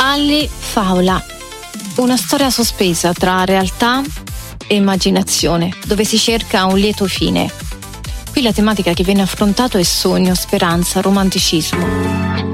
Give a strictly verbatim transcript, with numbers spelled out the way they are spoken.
Cavalli, Faula. Una storia sospesa tra realtà e immaginazione, dove si cerca un lieto fine. Qui la tematica che viene affrontato è sogno, speranza, romanticismo.